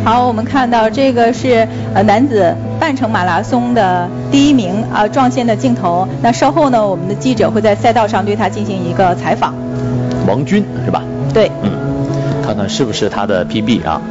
好，我们看到这个是男子半程马拉松的第1名撞线的镜头。那稍后呢，我们的记者会在赛道上对他进行一个采访。 王军是吧？ 对。 看看是不是他的 PB 啊？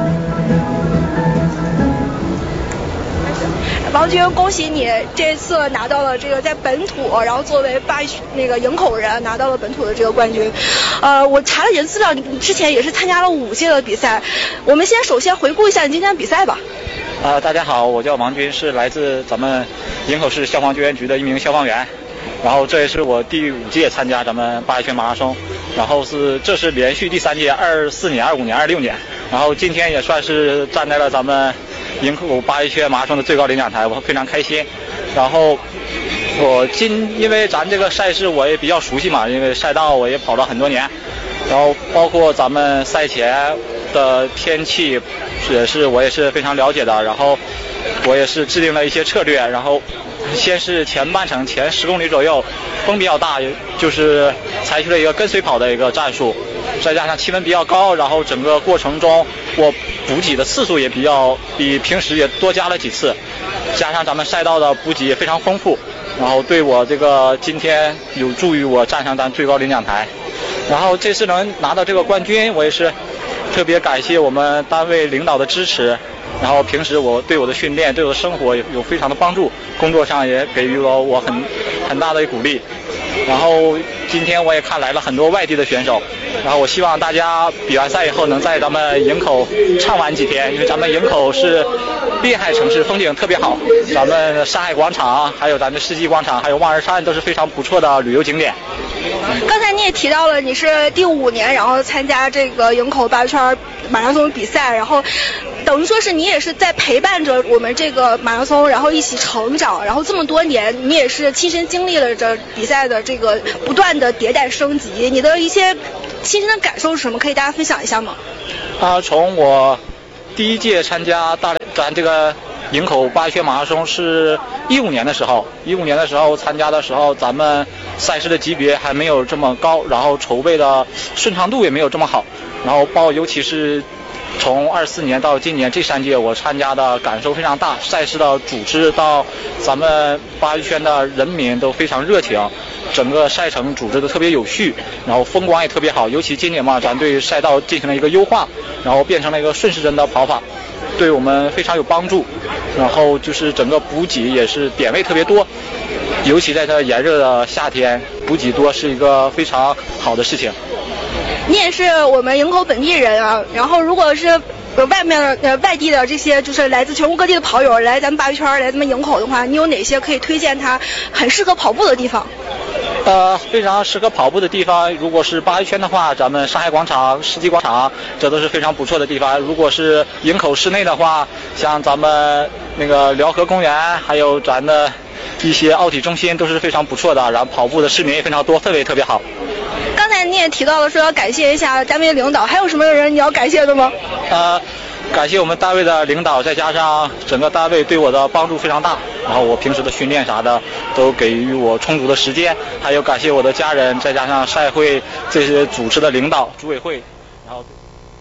王军，恭喜你这次拿到了这个在本土，然后作为营口人拿到了本土的这个冠军。我查了你的资料，你之前也是参加了5届的比赛。我们首先回顾一下你今天的比赛吧。 大家好，我叫王军，是来自咱们营口市消防救援局的一名消防员。然后这也是我第5届参加咱们8一圈马拉松，然后这是连续第3届，24年、25年、26年。然后今天也算是站在了咱们营口8一圈马拉松的最高领奖台，我非常开心。然后因为咱这个赛事我也比较熟悉嘛，因为赛道我也跑了很多年，然后包括咱们赛前的天气我也是非常了解的，然后我也是制定了一些策略，然后先是前半程前10公里左右风比较大，就是采取了一个跟随跑的一个战术，再加上气温比较高，然后整个过程中我补给的次数也比平时也多加了几次，加上咱们赛道的补给也非常丰富，然后对我这个今天有助于我站上咱最高领奖台。然后这次能拿到这个冠军，我也是特别感谢我们单位领导的支持，然后平时我对我的训练对我的生活有非常的帮助，工作上也给予了我很大的鼓励。然后今天我也看来了很多外地的选手，然后我希望大家比完赛以后能在咱们营口畅玩几天，因为咱们营口是滨海城市，风景特别好，咱们山海广场还有咱们世纪广场还有望儿山都是非常不错的旅游景点。 刚才你也提到了你是第5年然后参加这个营口8圈马拉松比赛，然后等于说是你也是在陪伴着我们这个马拉松然后一起成长，然后这么多年你也是亲身经历了这比赛的这个不断的迭代升级，你的一些亲身的感受是什么？可以大家分享一下吗？ 从我第1届参加咱这个营口8一圈马拉松是15年的时候参加的时候，咱们赛事的级别还没有这么高，然后筹备的顺畅度也没有这么好，然后尤其是从24年到今年这3届我参加的感受非常大，赛事的组织到咱们8一圈的人民都非常热情，整个赛程组织的特别有序，然后风光也特别好，尤其今年嘛，咱对赛道进行了一个优化，然后变成了一个顺时针的跑法，对我们非常有帮助。然后就是整个补给也是点位特别多，尤其在这炎热的夏天，补给多是一个非常好的事情。 你也是我们营口本地人啊，然后如果是外地的这些就是来自全国各地的跑友来咱们8一圈来咱们营口的话，你有哪些可以推荐他很适合跑步的地方？ 非常适合跑步的地方，如果是8一圈的话，咱们上海广场、世纪广场，这都是非常不错的地方。如果是营口市内的话，像咱们那个辽河公园，还有咱的一些奥体中心都是非常不错的，然后跑步的市民也非常多，氛围特别好。 刚才你也提到了说要感谢一下单位领导，还有什么人你要感谢的吗？ 感谢我们单位的领导，再加上整个单位对我的帮助非常大，然后我平时的训练啥的都给予我充足的时间，还有感谢我的家人，再加上赛会这些组织的领导、组委会，然后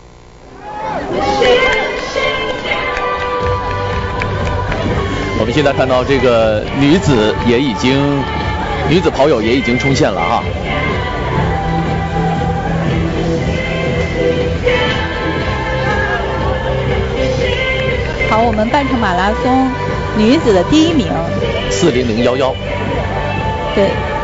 我们现在看到这个女子跑友也已经冲线了哈。 好，我们半程马拉松女子的第1名， 40011。 对。